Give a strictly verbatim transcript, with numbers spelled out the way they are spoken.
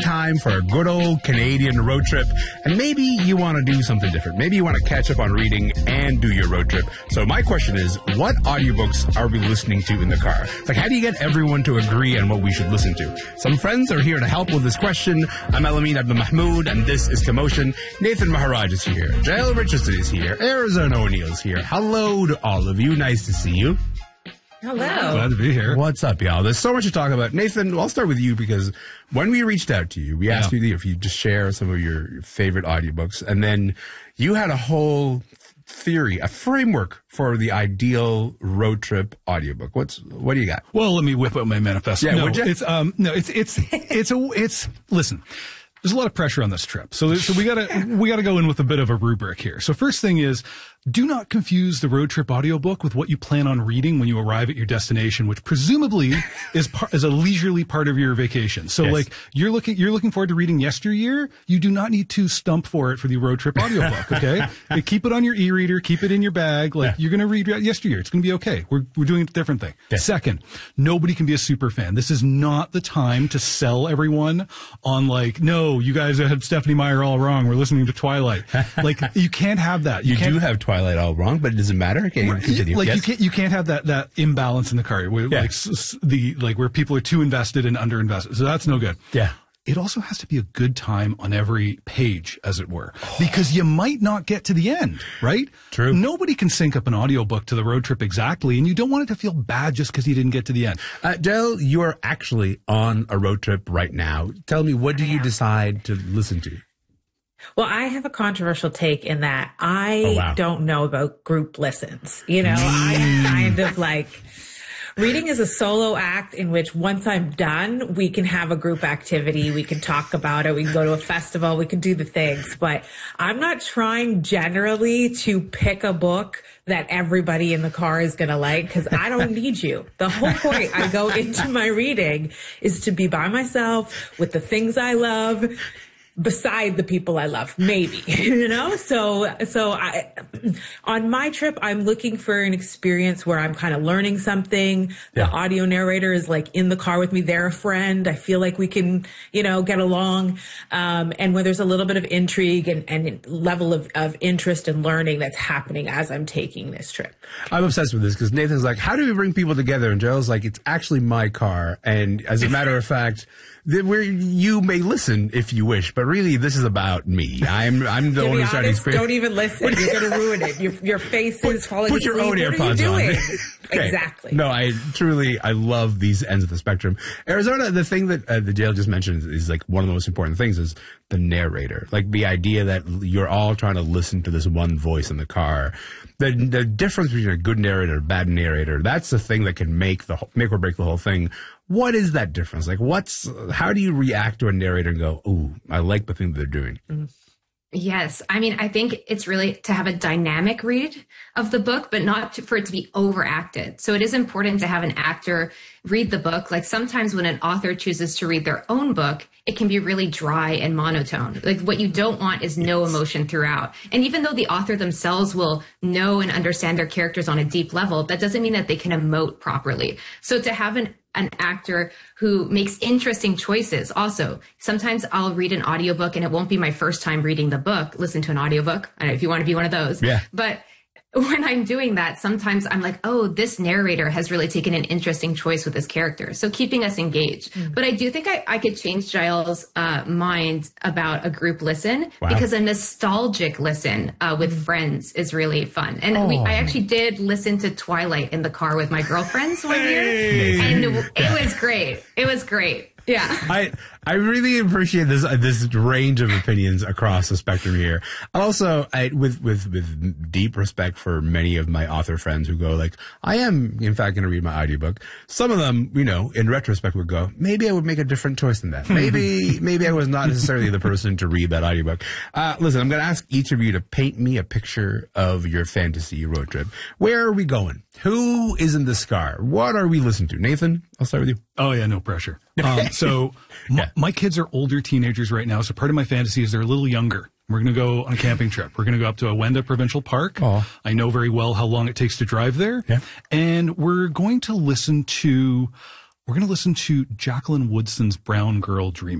time for a good old Canadian road trip, and maybe you want to do something different. Maybe you want to catch up on reading and do your road trip. So my question is, what audiobooks are we listening to in the car? Like, how do you get everyone to agree on what we should listen to? Some friends are here to help with this question. I'm Elamin Abdul Mahmoud, and this is Commotion. Nathan Maharaj is here. Jael Richardson is here. Arizona O'Neill is here. Hello to all of you. Nice to see you. Hello. Glad to be here. What's up, y'all? There's so much to talk about. Nathan, I'll start with you because when we reached out to you, we asked yeah. you if you just share some of your favorite audiobooks, and then you had a whole theory, a framework for the ideal road trip audiobook. What's what do you got? Well, let me whip out my manifesto. Yeah, no, would you? it's um no, it's it's it's a it's listen. There's a lot of pressure on this trip. So, so we gotta, we gotta go in with a bit of a rubric here. So first thing is, do not confuse the road trip audiobook with what you plan on reading when you arrive at your destination, which presumably is par- is a leisurely part of your vacation. So yes. like, you're looking, you're looking forward to reading yesteryear. You do not need to stump for it for the road trip audiobook, okay? You keep it on your e-reader, keep it in your bag. Like, yeah. you're gonna read yesteryear. It's gonna be okay. We're, we're doing a different thing. Yeah. Second, nobody can be a super fan. This is not the time to sell everyone on like, no, you guys had Stephenie Meyer all wrong. We're listening to Twilight. Like, you can't have that. You, You do have Twilight all wrong, but it doesn't matter. Okay, continue. Like yes? you can't you can't have that that imbalance in the car where yeah. like s- the like where people are too invested and underinvested. So that's no good. Yeah. It also has to be a good time on every page, as it were, because you might not get to the end, right? True. Nobody can sync up an audiobook to the road trip exactly, and you don't want it to feel bad just because you didn't get to the end. Uh, Jael, you are actually on a road trip right now. Tell me, what do you decide to listen to? Well, I have a controversial take in that I oh, wow. don't know about group listens. You know, I'm kind of like, reading is a solo act in which once I'm done, we can have a group activity. We can talk about it. We can go to a festival. We can do the things. But I'm not trying generally to pick a book that everybody in the car is going to like, because I don't need you. The whole point I go into my reading is to be by myself with the things I love, beside the people I love, maybe, you know? So, so I, on my trip, I'm looking for an experience where I'm kind of learning something. The yeah. audio narrator is like in the car with me. They're a friend. I feel like we can, you know, get along. Um, and where there's a little bit of intrigue and, and level of, of interest and learning that's happening as I'm taking this trip. I'm obsessed with this because Nathan's like, how do we bring people together? And Jael's like, it's actually my car. And as a matter of fact, where you may listen if you wish, but really this is about me. I'm I'm the to one be who's starting honest, to don't even listen. You're going to ruin it. Your your face is falling Put asleep. your own what AirPods are you doing? on. Okay. Exactly. No, I truly I love these ends of the spectrum. Arizona, the thing that uh, the Jael just mentioned is, is like one of the most important things is the narrator. Like the idea that you're all trying to listen to this one voice in the car. The the difference between a good narrator and a bad narrator, that's the thing that can make the make or break the whole thing. What is that difference? Like, what's, how do you react to a narrator and go, ooh, I like the thing that they're doing? Yes. I mean, I think it's really to have a dynamic read of the book, but not to, for it to be overacted. So it is important to have an actor read the book. Like sometimes when an author chooses to read their own book, it can be really dry and monotone. Like what you don't want is no emotion throughout. And even though the author themselves will know and understand their characters on a deep level, that doesn't mean that they can emote properly. So to have an an actor who makes interesting choices. Also, sometimes I'll read an audiobook and it won't be my first time reading the book. Listen to an audiobook. I don't know if you want to be one of those. Yeah. But when I'm doing that, sometimes I'm like, oh, this narrator has really taken an interesting choice with this character. So keeping us engaged. Mm. But I do think I, I could change Jael's uh, mind about a group listen wow. because a nostalgic listen uh, with friends is really fun. And oh. we, I actually did listen to Twilight in the car with my girlfriends one year. Hey. And it was great. It was great. Yeah. I I really appreciate this uh, this range of opinions across the spectrum here. Also, I, with with with deep respect for many of my author friends who go like, I am in fact going to read my audiobook. Some of them, you know, in retrospect would go, maybe I would make a different choice than that. Maybe maybe I was not necessarily the person to read that audiobook. Uh, listen, I'm going to ask each of you to paint me a picture of your fantasy road trip. Where are we going? Who is in this car? What are we listening to? Nathan, I'll start with you. Oh, yeah, no pressure. Um, so my, yeah. my kids are older teenagers right now, so part of my fantasy is they're a little younger. We're going to go on a camping trip. We're going to go up to Awenda Provincial Park. Aww. I know very well how long it takes to drive there. Yeah. And we're going to listen to, we're going to listen to Jacqueline Woodson's Brown Girl Dreaming.